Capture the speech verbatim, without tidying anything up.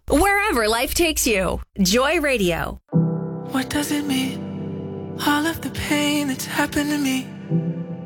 Wherever life takes you, Joy Radio. What does it mean? All of the pain that's happened to me.